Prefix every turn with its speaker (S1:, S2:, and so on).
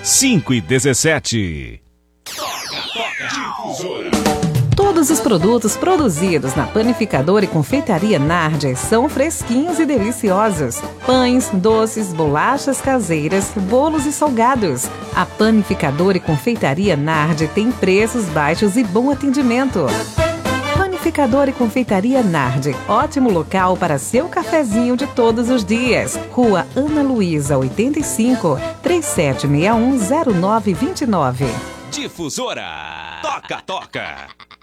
S1: 5h17. Difusora.
S2: Todos os produtos produzidos na Panificadora e Confeitaria Nardi são fresquinhos e deliciosos. Pães, doces, bolachas caseiras, bolos e salgados. A Panificadora e Confeitaria Nardi tem preços baixos e bom atendimento. Panificadora e Confeitaria Nardi, ótimo local para seu cafezinho de todos os dias. Rua Ana Luísa, 85, 3761-0929.
S1: Difusora. Toca.